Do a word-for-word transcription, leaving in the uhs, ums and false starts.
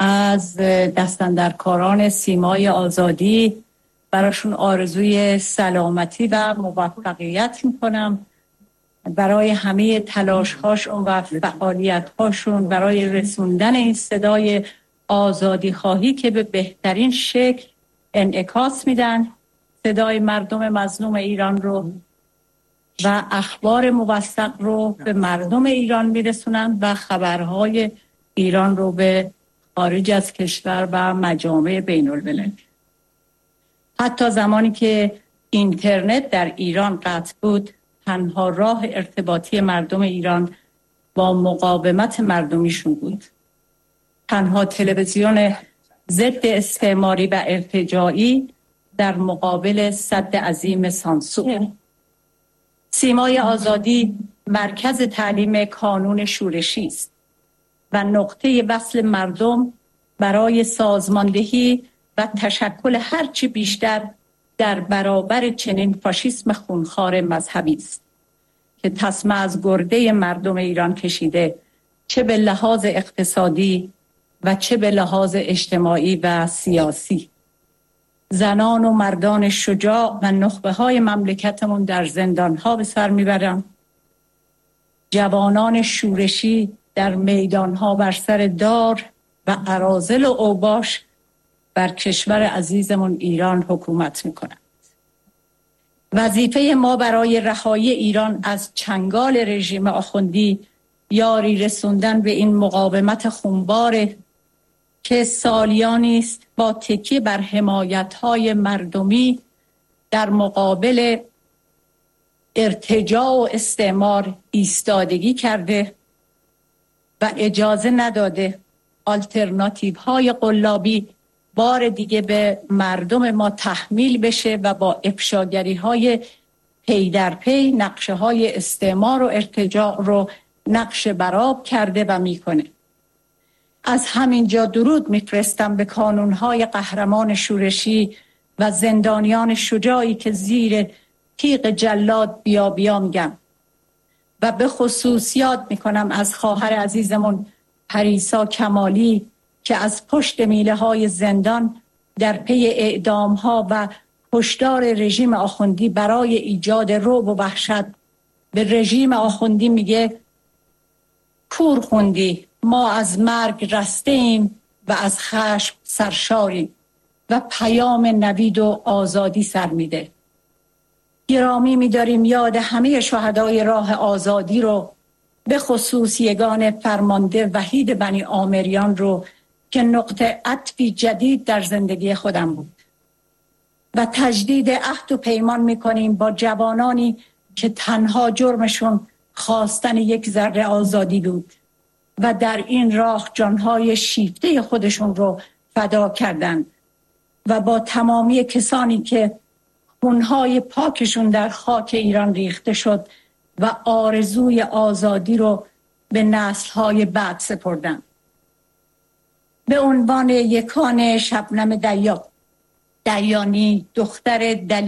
از دستاندرکاران سیمای آزادی براشون آرزوی سلامتی و موفقیت میکنم برای همه تلاش هاشون و فعالیت هاشون برای رسوندن این صدای آزادی خواهی که به بهترین شکل انعکاس میدن صدای مردم مظلوم ایران رو و اخبار موثق رو به مردم ایران میرسونن و خبرهای ایران رو به خارج از کشور و مجامع بین المللی. حتی زمانی که اینترنت در ایران قطع بود، تنها راه ارتباطی مردم ایران با مقاومت مردمیشون بود. تنها تلویزیون ضد استعماری و ارتجاعی در مقابل سد عظیم سانسور. سیمای آزادی مرکز تعلیم کانون شورشی است و نقطه وصل مردم برای سازماندهی و تشکل هرچی بیشتر در برابر چنین فاشیسم خونخوار مذهبی است که تسمه از گرده مردم ایران کشیده، چه به لحاظ اقتصادی و چه به لحاظ اجتماعی و سیاسی. زنان و مردان شجاع و نخبه های مملکتمون در زندان ها به سر میبرن. جوانان شورشی در میدان ها بر سر دار و اراذل و اوباش بر کشور عزیزمون ایران حکومت میکنند. وظیفه ما برای رهایی ایران از چنگال رژیم آخوندی یاری رسوندن به این مقاومت خونباره که سالیانی است با تکیه بر حمایت‌های مردمی در مقابل ارتجاع و استعمار ایستادگی کرده و اجازه نداده آلترناتیوهای قلابی بار دیگه به مردم ما تحمیل بشه و با افشاگری‌های پی در پی نقشه‌های استعمار و ارتجاع رو نقش برآب کرده و میکنه. از همینجا درود میفرستم به کانونهای قهرمان شورشی و زندانیان شجاعی که زیر تیغ جلاد بیا بیا میگن و به خصوص یاد میکنم از خواهر عزیزمون پریسا کمالی که از پشت میله های زندان در پی اعدام ها و کشتار رژیم آخوندی برای ایجاد رعب و وحشت به رژیم آخوندی میگه کور خوندی، ما از مرگ رسته ایم و از خشم سرشاریم و پیام نوید و آزادی سر میده. گرامی می‌داریم یاد همه شهدای راه آزادی رو، به خصوص یگان فرمانده وحید بنی آمریان رو که نقطه عطفی جدید در زندگی خودم بود و تجدید عهد و پیمان می‌کنیم با جوانانی که تنها جرمشون خواستن یک ذره آزادی بود و در این راه جانهای شیفته خودشون رو فدا کردند و با تمامی کسانی که خونهای پاکشون در خاک ایران ریخته شد و آرزوی آزادی رو به نسل‌های بعد سپردن. به عنوان یکان شبنم دیا دیانی دختر دلی